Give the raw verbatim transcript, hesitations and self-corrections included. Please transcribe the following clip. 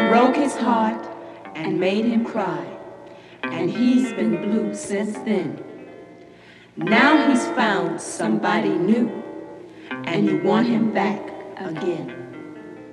broke his heart and made him cry, and he's been blue since then. Now he's found somebody new, and you want him back again.